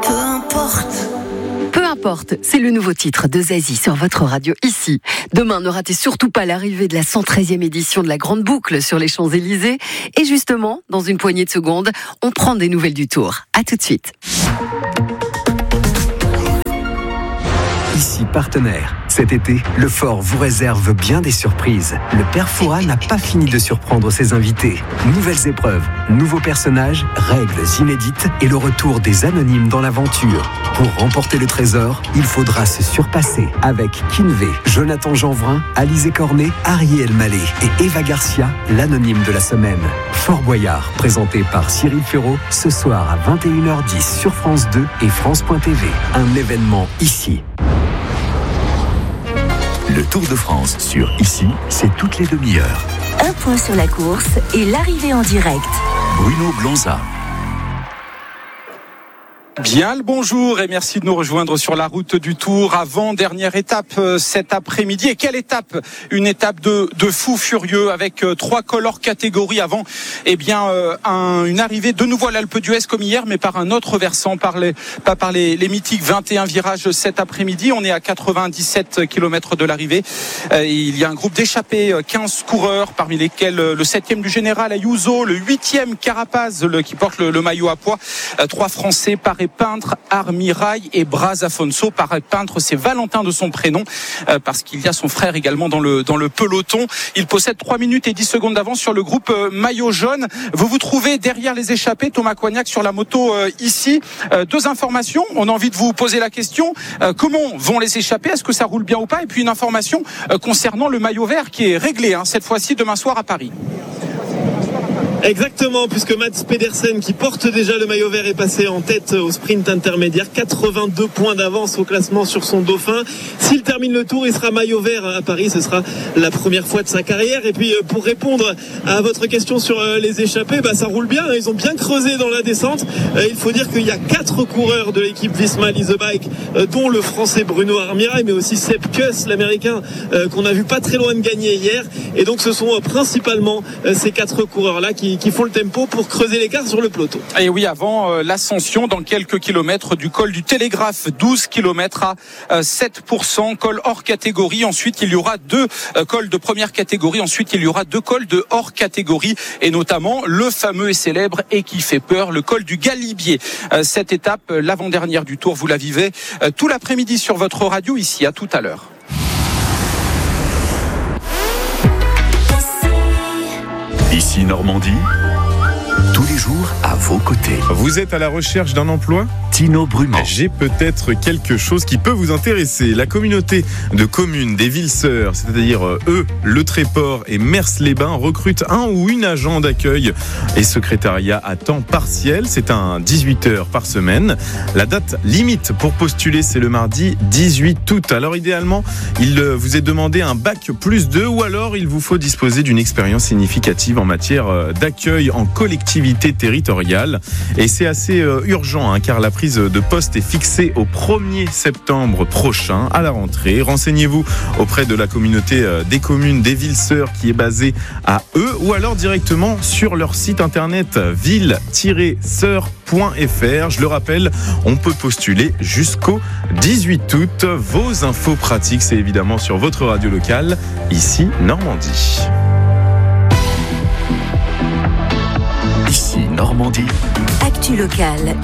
Peu importe, c'est le nouveau titre de Zazie sur votre radio ici. Demain, ne ratez surtout pas l'arrivée de la 113e édition de la Grande Boucle sur les Champs-Élysées. Et justement, dans une poignée de secondes, on prend des nouvelles du Tour. À tout de suite. Ici Partenaire. Cet été, le Fort vous réserve bien des surprises. Le Père Fouras n'a pas fini de surprendre ses invités. Nouvelles épreuves, nouveaux personnages, règles inédites et le retour des anonymes dans l'aventure. Pour remporter le trésor, il faudra se surpasser avec Kinvé, Jonathan Jeanvrin, Alizé Cornet, Ariel Mallet et Eva Garcia, l'anonyme de la semaine. Fort Boyard, présenté par Cyril Ferraud, ce soir à 21h10 sur France 2 et France.tv. Un événement ici. Le Tour de France sur Ici, c'est toutes les demi-heures. Un point sur la course et l'arrivée en direct. Bruno Blanza. Bien le bonjour et merci de nous rejoindre sur la route du Tour. Avant-dernière étape cet après-midi. Et quelle étape? Une étape de fou furieux avec 3 cols hors catégorie avant une arrivée de nouveau à l'Alpe d'Huez comme hier, mais par un autre versant, pas par les mythiques 21 virages cet après-midi. On est à 97 km de l'arrivée. Il y a un groupe d'échappés, 15 coureurs, parmi lesquels le 7e du général Ayuso, le 8e Carapaz, qui porte le maillot à pois. 3 Français, Paré Peintre, Armirail et Braz Afonso. Paré Peintre, c'est Valentin de son prénom, parce qu'il y a son frère également dans le peloton. Il possède 3 minutes et 10 secondes d'avance sur le groupe maillot jaune. Vous vous trouvez derrière les échappés, Thomas Coignac sur la moto ici. 2 informations, on a envie de vous poser la question. Comment vont les échappés? Est-ce que ça roule bien ou pas? Et puis une information concernant le maillot vert qui est réglé, cette fois-ci demain soir à Paris. Exactement, puisque Mats Pedersen, qui porte déjà le maillot vert, est passé en tête au sprint intermédiaire. 82 points d'avance au classement sur son dauphin. S'il termine le Tour, il sera maillot vert à Paris. Ce sera la première fois de sa carrière. Et puis, pour répondre à votre question sur les échappés, ça roule bien. Ils ont bien creusé dans la descente. Il faut dire qu'il y a 4 coureurs de l'équipe Visma Lease Bike, dont le français Bruno Armirail, mais aussi Sepp Kuss, l'américain, qu'on a vu pas très loin de gagner hier. Et donc, ce sont principalement ces 4 coureurs-là qui font le tempo pour creuser l'écart sur le peloton. Et oui, avant l'ascension dans quelques kilomètres du col du Télégraphe, 12 km à 7%, col hors catégorie. Ensuite, il y aura 2 cols de première catégorie. Ensuite, il y aura 2 cols de hors catégorie, et notamment le fameux et célèbre et qui fait peur, le col du Galibier. Cette étape, l'avant-dernière du Tour, vous la vivez tout l'après-midi sur votre radio ici. À tout à l'heure. Ici Normandie, tous les jours à vos côtés. Vous êtes à la recherche d'un emploi ? Tino Brument. J'ai peut-être quelque chose qui peut vous intéresser. La communauté de communes des villes sœurs, c'est-à-dire Le Tréport et Mers-les-Bains, recrute un ou une agent d'accueil et secrétariat à temps partiel. C'est un 18 heures par semaine. La date limite pour postuler, c'est le mardi 18 août. Alors idéalement, il vous est demandé un bac plus 2 ou alors il vous faut disposer d'une expérience significative en matière d'accueil en collectivité territoriale. Et c'est assez urgent, car la prise de poste est fixée au 1er septembre prochain à la rentrée. Renseignez-vous auprès de la communauté des communes des villes sœurs qui est basée à eux ou alors directement sur leur site internet ville-sœurs.fr. Je le rappelle, on peut postuler jusqu'au 18 août. Vos infos pratiques, c'est évidemment sur votre radio locale, ici Normandie. Ici Normandie. Actu locale,